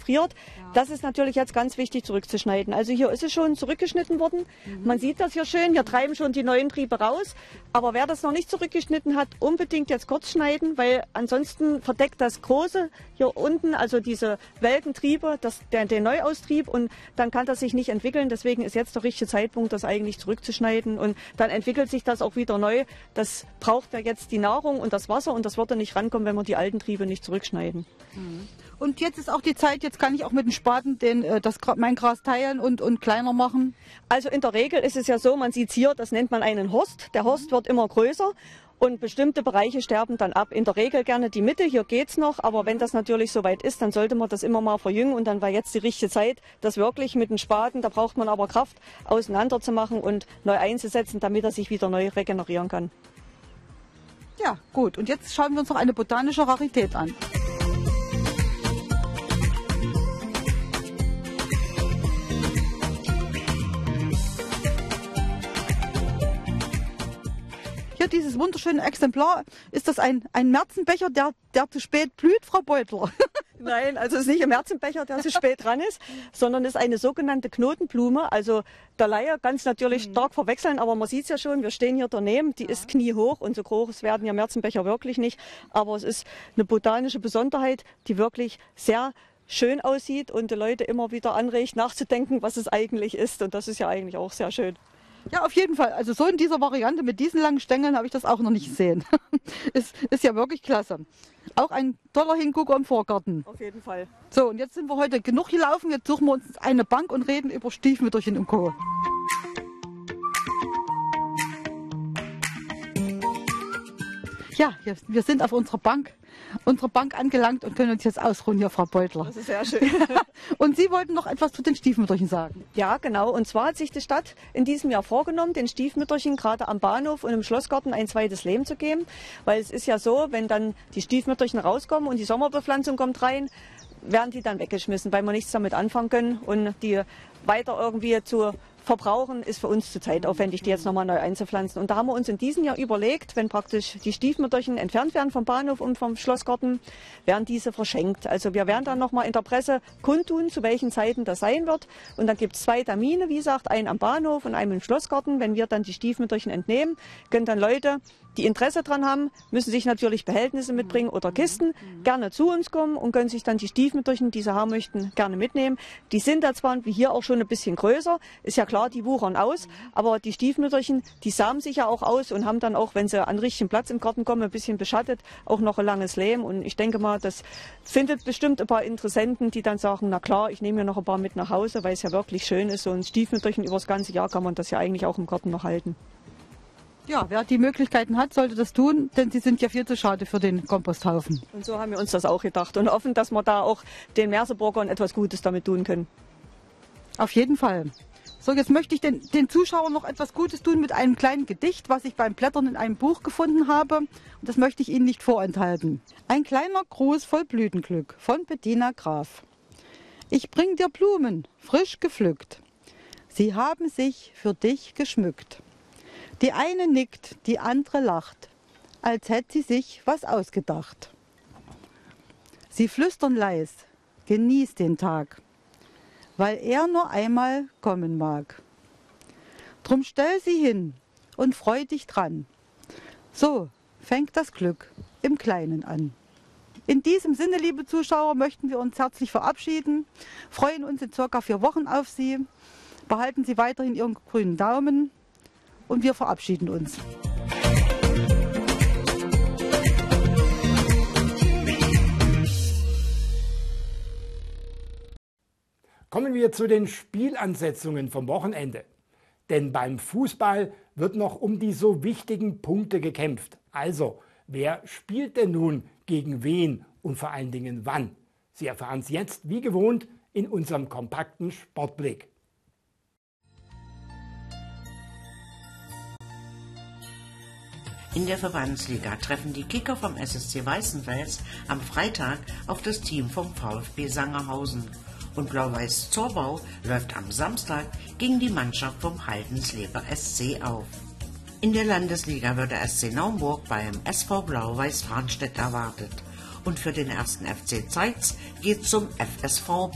friert. Das ist natürlich jetzt ganz wichtig zurückzuschneiden. Also hier ist es schon zurückgeschnitten worden. Man sieht das hier schön, hier treiben schon die neuen Triebe raus. Aber wer das noch nicht zurückgeschnitten hat, unbedingt jetzt kurz schneiden, weil ansonsten verdeckt das Große hier unten, also diese welken Triebe, den Neuaustrieb, und dann kann das sich nicht entwickeln. Deswegen ist jetzt der richtige Zeitpunkt, das eigentlich zurückzuschneiden, und dann entwickelt sich das auch wieder neu. Das braucht ja jetzt die Nahrung und das Wasser, und das wird dann nicht rankommen, wenn wir die alten Triebe nicht zurückschneiden. Und jetzt ist auch die Zeit, jetzt kann ich auch mit dem Spaten mein Gras teilen und kleiner machen? Also in der Regel ist es ja so, man sieht es hier, das nennt man einen Horst. Der Horst wird immer größer und bestimmte Bereiche sterben dann ab. In der Regel gerne die Mitte, hier geht's noch, aber wenn das natürlich soweit ist, dann sollte man das immer mal verjüngen, und dann war jetzt die richtige Zeit, das wirklich mit dem Spaten, da braucht man aber Kraft, auseinander zu machen und neu einzusetzen, damit er sich wieder neu regenerieren kann. Ja, gut. Und jetzt schauen wir uns noch eine botanische Rarität an. Hier dieses wunderschöne Exemplar, ist das ein Märzenbecher, der zu spät blüht, Frau Beutler? Nein, also es ist nicht ein Märzenbecher, der zu spät dran ist, sondern es ist eine sogenannte Knotenblume. Also der Laie ganz natürlich stark verwechseln, aber man sieht es ja schon, wir stehen hier daneben, die ist kniehoch, und so groß werden ja Märzenbecher wirklich nicht. Aber es ist eine botanische Besonderheit, die wirklich sehr schön aussieht und die Leute immer wieder anregt, nachzudenken, was es eigentlich ist. Und das ist ja eigentlich auch sehr schön. Ja, auf jeden Fall. Also so in dieser Variante mit diesen langen Stängeln habe ich das auch noch nicht gesehen. ist ja wirklich klasse. Auch ein toller Hingucker im Vorgarten. Auf jeden Fall. So, und jetzt sind wir heute genug gelaufen. Jetzt suchen wir uns eine Bank und reden über Stiefmütterchen und Co. Ja, wir sind auf unserer Bank angelangt und können uns jetzt ausruhen hier, Frau Beutler. Das ist sehr schön. Und Sie wollten noch etwas zu den Stiefmütterchen sagen? Ja, genau. Und zwar hat sich die Stadt in diesem Jahr vorgenommen, den Stiefmütterchen gerade am Bahnhof und im Schlossgarten ein zweites Leben zu geben. Weil es ist ja so, wenn dann die Stiefmütterchen rauskommen und die Sommerbepflanzung kommt rein, werden die dann weggeschmissen, weil wir nichts damit anfangen können, und die weiter irgendwie zu verbrauchen, ist für uns zu zeitaufwendig, die jetzt nochmal neu einzupflanzen. Und da haben wir uns in diesem Jahr überlegt, wenn praktisch die Stiefmütterchen entfernt werden vom Bahnhof und vom Schlossgarten, werden diese verschenkt. Also wir werden dann nochmal in der Presse kundtun, zu welchen Zeiten das sein wird. Und dann gibt es 2 Termine, wie gesagt, einen am Bahnhof und einen im Schlossgarten. Wenn wir dann die Stiefmütterchen entnehmen, können dann Leute, die Interesse dran haben, müssen sich natürlich Behältnisse mitbringen oder Kisten, gerne zu uns kommen und können sich dann die Stiefmütterchen, die sie haben möchten, gerne mitnehmen. Die sind da zwar wie hier auch schon ein bisschen größer, ist ja klar, die wuchern aus, aber die Stiefmütterchen, die samen sich ja auch aus und haben dann auch, wenn sie an richtigen Platz im Garten kommen, ein bisschen beschattet, auch noch ein langes Leben. Und ich denke mal, das findet bestimmt ein paar Interessenten, die dann sagen, na klar, ich nehme mir noch ein paar mit nach Hause, weil es ja wirklich schön ist. So ein Stiefmütterchen über das ganze Jahr kann man das ja eigentlich auch im Garten noch halten. Ja, wer die Möglichkeiten hat, sollte das tun, denn sie sind ja viel zu schade für den Komposthaufen. Und so haben wir uns das auch gedacht und hoffen, dass wir da auch den Merseburgern etwas Gutes damit tun können. Auf jeden Fall. So, jetzt möchte ich den Zuschauern noch etwas Gutes tun mit einem kleinen Gedicht, was ich beim Blättern in einem Buch gefunden habe. Und das möchte ich Ihnen nicht vorenthalten. Ein kleiner Gruß voll Blütenglück von Bettina Graf. Ich bring dir Blumen, frisch gepflückt. Sie haben sich für dich geschmückt. Die eine nickt, die andere lacht, als hätte sie sich was ausgedacht. Sie flüstern leis, genieß den Tag, weil er nur einmal kommen mag. Drum stell sie hin und freu dich dran. So fängt das Glück im Kleinen an. In diesem Sinne, liebe Zuschauer, möchten wir uns herzlich verabschieden, freuen uns in circa 4 Wochen auf Sie, behalten Sie weiterhin Ihren grünen Daumen. Und wir verabschieden uns. Kommen wir zu den Spielansetzungen vom Wochenende. Denn beim Fußball wird noch um die so wichtigen Punkte gekämpft. Also, wer spielt denn nun gegen wen und vor allen Dingen wann? Sie erfahren es jetzt wie gewohnt in unserem kompakten Sportblick. In der Verbandsliga treffen die Kicker vom SSC Weißenfels am Freitag auf das Team vom VfB Sangerhausen. Und Blau-Weiß Zorbau läuft am Samstag gegen die Mannschaft vom Haldensleber SC auf. In der Landesliga wird der SC Naumburg beim SV Blau-Weiß Farnstedt erwartet. Und für den 1. FC Zeitz geht zum FSV